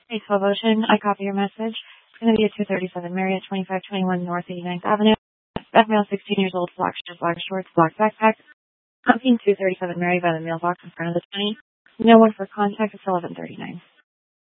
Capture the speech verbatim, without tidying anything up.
Hey, Slow Motion, I copy your message. It's going to be at two thirty-seven Mary at twenty-five twenty-one North eighty-ninth Avenue. That male, sixteen years old, black shirt, black shorts, black backpack. I'm seeing two thirty-seven Mary by the mailbox in front of the twenty. No one for contact. It's eleven thirty-nine.